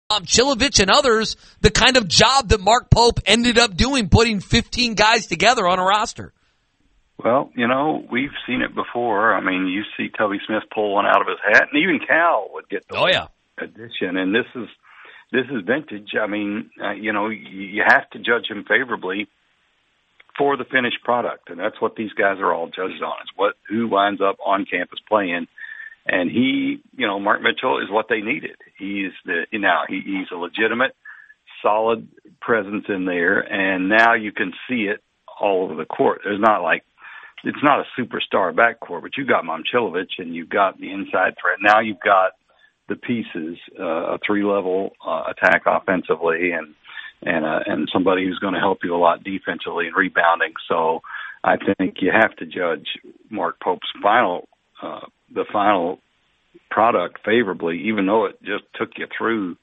Chilovich and others the kind of job that Mark Pope ended up doing, putting 15 guys together on a roster. Well, we've seen it before. I mean, you see Tubby Smith pull one out of his hat, and even Cal would get the addition. And this is vintage. I mean, you have to judge him favorably for the finished product, and that's what these guys are all judged on, is who winds up on campus playing. And Mark Mitchell is what they needed. He's he's a legitimate, solid presence in there, and now you can see it all over the court. It's not a superstar backcourt, but you've got Momcilovic and you've got the inside threat. Now you've got the pieces, a three-level attack offensively, and somebody who's going to help you a lot defensively and rebounding. So I think you have to judge Mark Pope's final product favorably, even though it just took you through,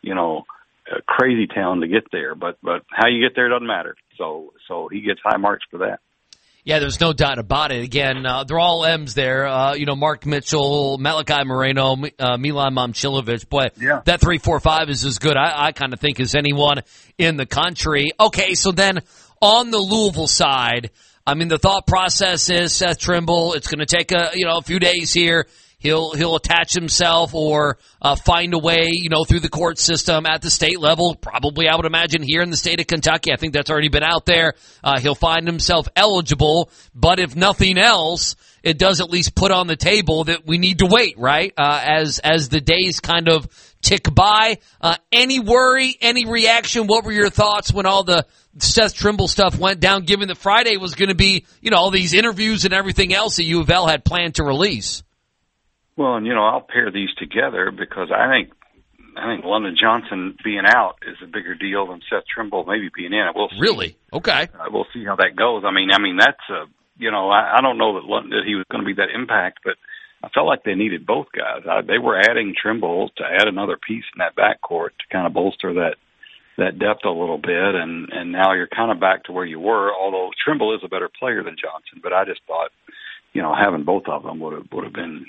a crazy town to get there. But how you get there doesn't matter. So he gets high marks for that. Yeah, there's no doubt about it. Again, they're all M's there. Mark Mitchell, Malachi Moreno, Milan Momcilovic. Boy, yeah. That 3-4-5 is as good, I kind of think, as anyone in the country. Okay, so then on the Louisville side, I mean, the thought process is Seth Trimble. It's going to take a few days here. He'll attach himself or find a way, through the court system at the state level. Probably, I would imagine, here in the state of Kentucky. I think that's already been out there. He'll find himself eligible. But if nothing else, it does at least put on the table that we need to wait, right? As the days kind of tick by. Any worry, any reaction? What were your thoughts when all the Seth Trimble stuff went down, given that Friday was going to be, all these interviews and everything else that U of L had planned to release? Well, and I'll pair these together because I think London Johnson being out is a bigger deal than Seth Trimble maybe being in. We'll see. Really? Okay. We'll see how that goes. I mean that's I don't know that he was going to be that impact, but I felt like they needed both guys. They were adding Trimble to add another piece in that backcourt to kind of bolster that depth a little bit, and now you're kind of back to where you were. Although Trimble is a better player than Johnson, but I just thought having both of them would have been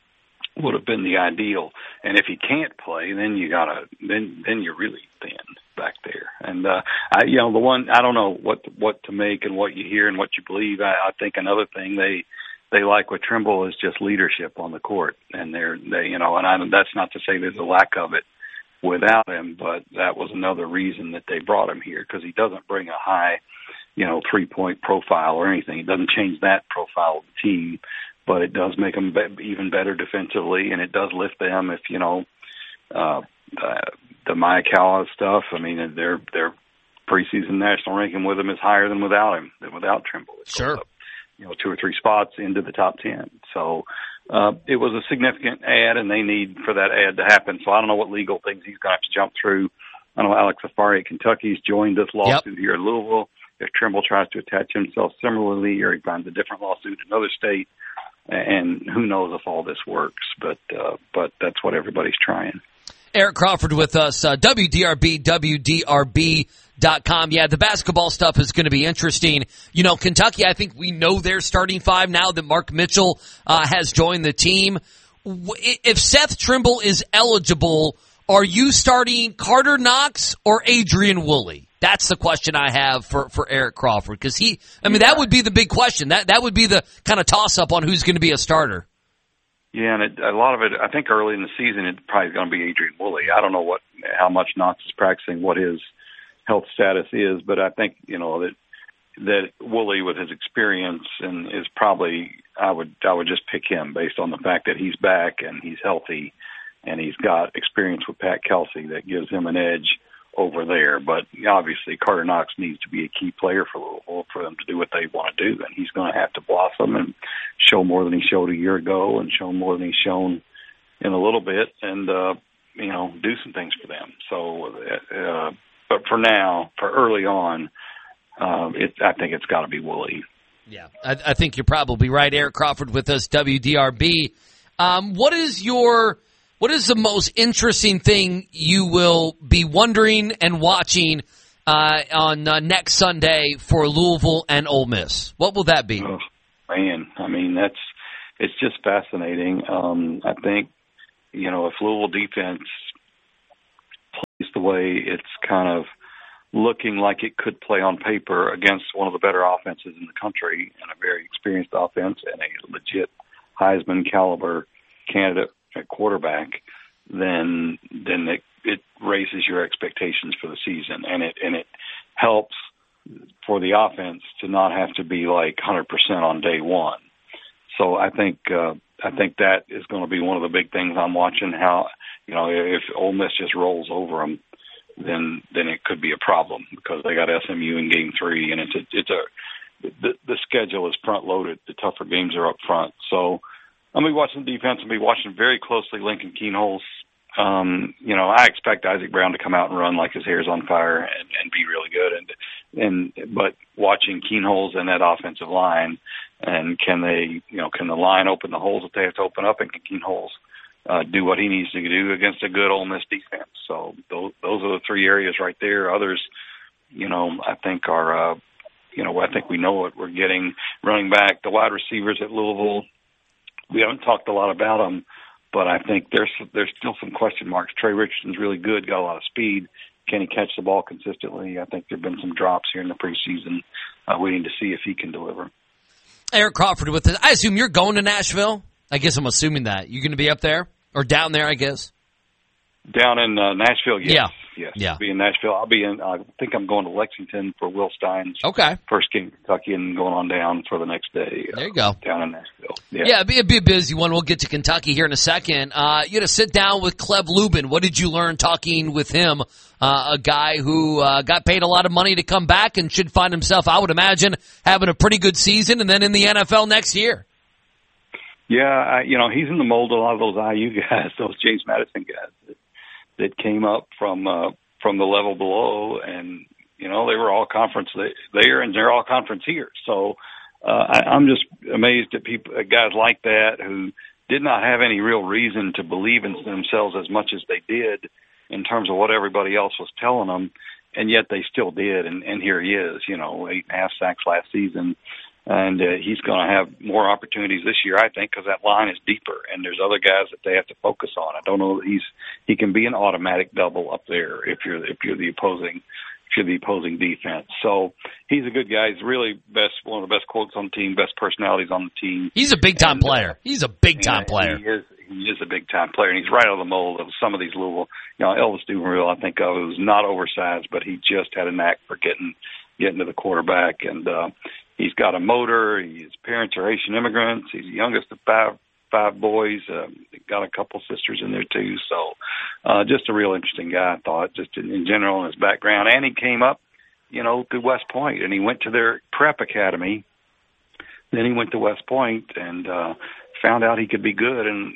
the ideal. And if he can't play, then then you're really thin back there. And the one, I don't know what to make and what you hear and what you believe. I think another thing they like with Trimble is just leadership on the court, and that's not to say there's a lack of it without him, but that was another reason that they brought him here, because he doesn't bring a high 3-point profile or anything. It doesn't change that profile of the team, but it does make them even better defensively, and it does lift them if, the Mayacawa stuff. I mean, their preseason national ranking with him is higher than without Trimble. It sure. Up, 2 or 3 spots into the top 10. So it was a significant ad, and they need for that ad to happen. So I don't know what legal things he's going to have to jump through. I know Alex Afari at Kentucky's joined this lawsuit here in Louisville. If Trimble tries to attach himself similarly, or he finds a different lawsuit in another state, and who knows if all this works, but that's what everybody's trying. Eric Crawford with us, WDRB, WDRB.com. Yeah, the basketball stuff is going to be interesting. Kentucky, I think we know their starting 5 now that Mark Mitchell has joined the team. If Seth Trimble is eligible, are you starting Carter Knox or Adrian Woolley? That's the question I have for Eric Crawford, because that would be the big question. That would be the kind of toss-up on who's going to be a starter. Yeah, and a lot of it, I think early in the season, it's probably going to be Adrian Woolley. I don't know how much Knox is practicing, what his health status is, but I think, that Woolley, with his experience, and is probably, I would just pick him based on the fact that he's back and he's healthy and he's got experience with Pat Kelsey that gives him an edge over there. But obviously Carter Knox needs to be a key player for Louisville for them to do what they want to do, and he's going to have to blossom and show more than he showed a year ago and show more than he's shown in a little bit, and do some things for them. So but for now, for early on, I think it's got to be Woolley. Yeah, I think you're probably right. Eric Crawford with us, WDRB. What is the most interesting thing you will be wondering and watching on next Sunday for Louisville and Ole Miss? What will that be? Oh, man, I mean, it's just fascinating. I think, if Louisville defense way it's kind of looking like it could play on paper against one of the better offenses in the country and a very experienced offense and a legit Heisman caliber candidate at quarterback, then it raises your expectations for the season, and it helps for the offense to not have to be like 100% on day one. So I think that is going to be one of the big things I'm watching. How, if Ole Miss just rolls over them, then it could be a problem because they got SMU in Game 3, and the schedule is front loaded. The tougher games are up front. So I'm gonna be watching defense. I'm gonna be watching very closely Lincoln Kienholz. I expect Isaac Brown to come out and run like his hair's on fire and be really good. But watching Kienholz and that offensive line, and can the line open the holes that they have to open up, and can Kienholz do what he needs to do against a good Ole Miss defense? So those are the three areas right there. Others, I think are, I think we know what we're getting. Running back, the wide receivers at Louisville, we haven't talked a lot about them, but I think there's still some question marks. Trey Richardson's really good, got a lot of speed. Can he catch the ball consistently? I think there have been some drops here in the preseason. Waiting to see if he can deliver. Eric Crawford with this. I assume you're going to Nashville? I guess I'm assuming that. You're going to be up there? Or down there, I guess? Down in Nashville, yes. Yeah. Yes. Yeah. I'll be in Nashville. I think I'm going to Lexington for Will Stein's first game in Kentucky and going on down for the next day. There you go. Down in Nashville. Yeah, it'd be a busy one. We'll get to Kentucky here in a second. You had to sit down with Cleb Lubin. What did you learn talking with him? A guy who got paid a lot of money to come back and should find himself, I would imagine, having a pretty good season and then in the NFL next year. Yeah, he's in the mold of a lot of those IU guys, those James Madison guys that came up from the level below, and they were all conference there, and they're all conference here. So I'm just amazed at guys like that who did not have any real reason to believe in themselves as much as they did in terms of what everybody else was telling them, and yet they still did. And here he is, 8.5 sacks last season. And he's going to have more opportunities this year, I think, because that line is deeper, and there's other guys that they have to focus on. I don't know that he can be an automatic double up there if you're the opposing defense. So he's a good guy. He's really one of the best quotes on the team, best personalities on the team. He's a big time player. He's a big time player. He is a big time player, and he's right out of the mold of some of these Louisville. Elvis Dumervil, I think of, was not oversized, but he just had a knack for getting to the quarterback, and he's got a motor. His parents are Haitian immigrants. He's the youngest of five boys. Got a couple sisters in there too. So just a real interesting guy, I thought, just in general in his background. And he came up, through West Point, and he went to their prep academy. Then he went to West Point and found out he could be good, and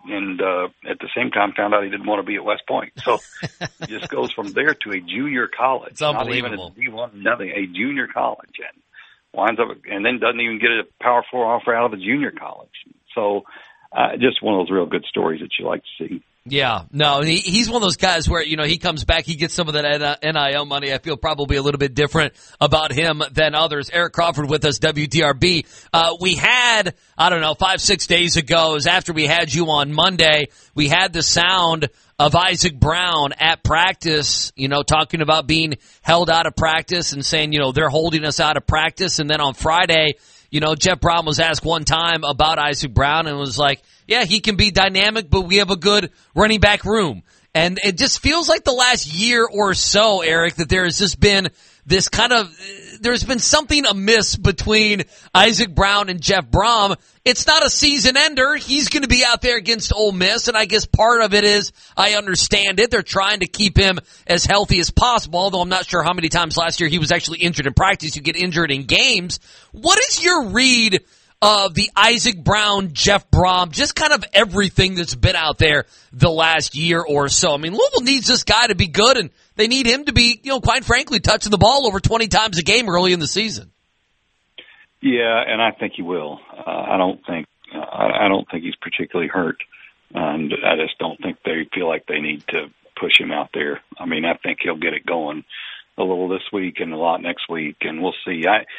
at the same time found out he didn't want to be at West Point. So he just goes from there to a junior college. It's unbelievable. Not even a D1, nothing, a junior college, and winds up and then doesn't even get a Power 4 offer out of a junior college. So just one of those real good stories that you like to see. Yeah, no, he's one of those guys where, he comes back, he gets some of that NIL money. I feel probably a little bit different about him than others. Eric Crawford with us, WTRB. We had, 5-6 days ago, it was after we had you on Monday, we had the sound of Isaac Brown at practice, talking about being held out of practice and saying, they're holding us out of practice. And then on Friday, Jeff Brohm was asked one time about Isaac Brown and was like, yeah, he can be dynamic, but we have a good running back room. And it just feels like the last year or so, Eric, that there has just been this there's been something amiss between Isaac Brown and Jeff Brohm. It's not a season ender. He's going to be out there against Ole Miss, and I guess part of it is, I understand it, they're trying to keep him as healthy as possible, although I'm not sure how many times last year he was actually injured in practice. You get injured in games. What is your read of the Isaac Brown, Jeff Brohm, just kind of everything that's been out there the last year or so? I mean, Louisville needs this guy to be good, and they need him to be, quite frankly, touching the ball over 20 times a game early in the season. Yeah, and I think he will. I don't think he's particularly hurt, and I just don't think they feel like they need to push him out there. I mean, I think he'll get it going a little this week and a lot next week, and we'll see.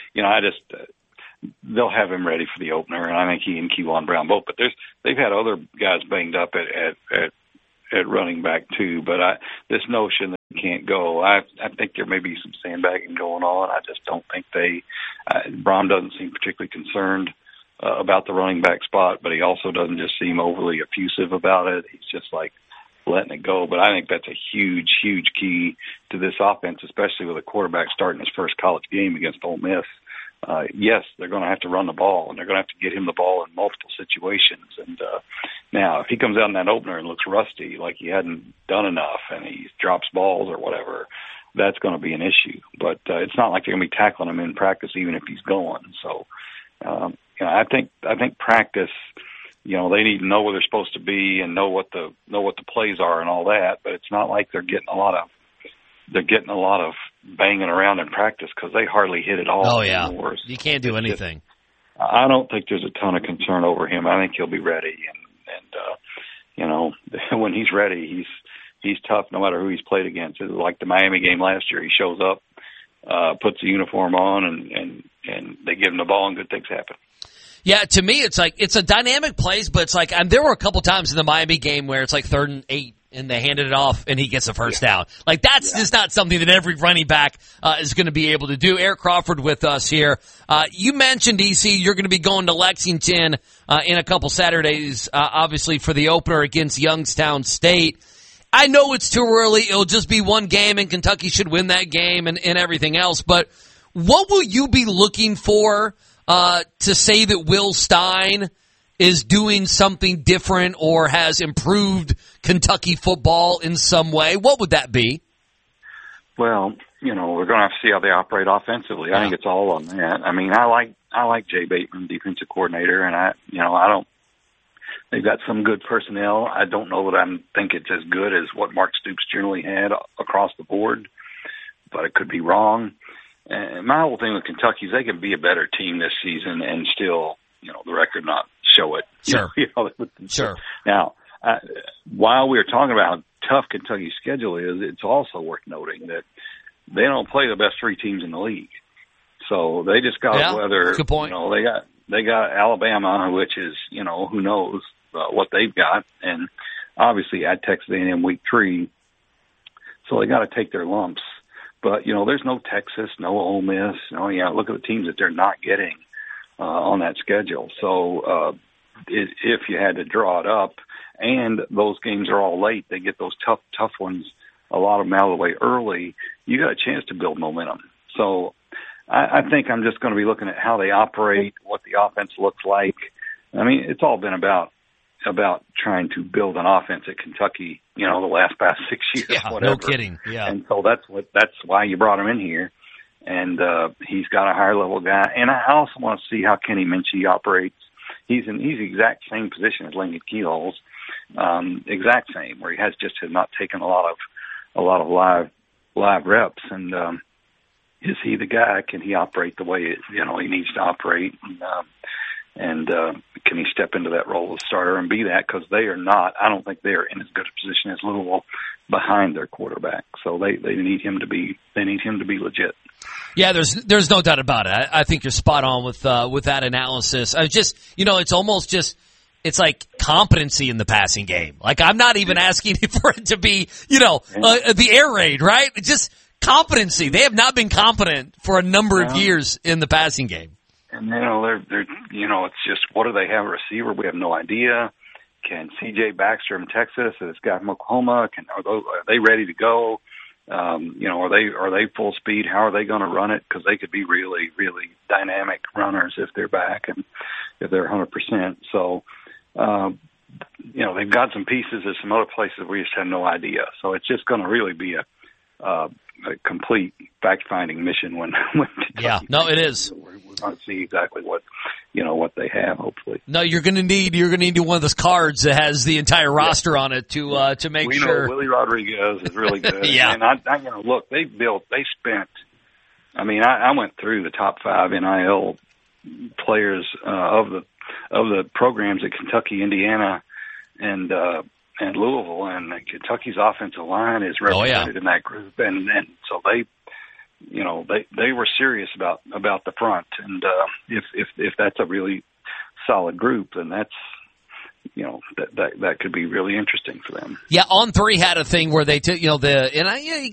They'll have him ready for the opener, and I think he and Kewan Brown both. But they've had other guys banged up at running back too. But this notion that he can't go, I think there may be some sandbagging going on. I just don't think Brom doesn't seem particularly concerned about the running back spot, but he also doesn't just seem overly effusive about it. He's just like letting it go. But I think that's a huge, huge key to this offense, especially with a quarterback starting his first college game against Ole Miss. Yes, they're going to have to run the ball, and they're going to have to get him the ball in multiple situations. And now, if he comes out in that opener and looks rusty, like he hadn't done enough, and he drops balls or whatever, that's going to be an issue. But it's not like they're going to be tackling him in practice, even if he's going. So, I think practice, they need to know where they're supposed to be and know what the plays are and all that. But it's not like they're getting a lot of banging around in practice because they hardly hit it all. Oh, yeah. You can't do anything. I don't think there's a ton of concern over him. I think he'll be ready. And when he's ready, he's tough no matter who he's played against. It's like the Miami game last year. He shows up, puts the uniform on, and they give him the ball and good things happen. Yeah, to me, it's a dynamic plays, but it's like, there were a couple times in the Miami game where it's like 3rd and 8. And they handed it off, and he gets a first down. Like, that's just not something that every running back is going to be able to do. Eric Crawford with us here. You mentioned, DC, you're going to be going to Lexington in a couple Saturdays, obviously, for the opener against Youngstown State. I know it's too early. It'll just be one game, and Kentucky should win that game and everything else. But what will you be looking for to say that Will Stein is doing something different or has improved Kentucky football in some way? What would that be? Well, we're going to have to see how they operate offensively. I think it's all on that. I mean, I like Jay Bateman, defensive coordinator, and they've got some good personnel. I don't know that I think it's as good as what Mark Stoops generally had across the board, but it could be wrong. And my whole thing with Kentucky is they can be a better team this season and still, the record not show it. Sure. Sure. Now, while we were talking about how tough Kentucky's schedule is, it's also worth noting that they don't play the best 3 teams in the league. So they just got to weather. Good point. They got Alabama, which is, who knows what they've got, and obviously at Texas A&M week 3. So they got to take their lumps. But there's no Texas, no Ole Miss. Look at the teams that they're not getting on that schedule. So if you had to draw it up, and those games are all late, they get those tough ones, a lot of them out of the way early, you got a chance to build momentum. So I think I'm just going to be looking at how they operate, what the offense looks like. I mean, it's all been about trying to build an offense at Kentucky, the past 6 years, whatever. No kidding. Yeah. And so that's why you brought him in here. And he's got a higher level guy. And I also want to see how Kenny Minchie operates. He's the exact same position as Lincoln Keelholz, exact same, where he has not taken a lot of live reps. And is he the guy? Can he operate the way he needs to operate? And can he step into that role as starter and be that? Because they are not. I don't think they are in as good a position as Louisville behind their quarterback. So they need him to be. They need him to be legit. Yeah, there's no doubt about it. I think you're spot on with that analysis. I just, it's almost just, it's like competency in the passing game. Like, I'm not even asking for it to be, the air raid, right? Just competency. They have not been competent for a number of years in the passing game. And they're it's just, what do they have a receiver? We have no idea. Can C.J. Baxter from Texas, this guy from Oklahoma, are they ready to go? Are they full speed? How are they going to run it? Because they could be really, really dynamic runners if they're back and if they're 100%. So, they've got some pieces at some other places we just have no idea. So it's just going to really be a complete fact-finding mission when Kentucky it is. We're going to see exactly what they have. Hopefully, no. You're going to need one of those cards that has the entire roster on it to make sure. We know Willie Rodriguez is really good. Yeah, and I look, they spent. I mean, I went through the top 5 NIL players of the programs at Kentucky, Indiana, and Louisville, and Kentucky's offensive line is represented in that group, and so they were serious about the front, and if that's a really solid group, then that could be really interesting for them. Yeah, On3 had a thing where they took, you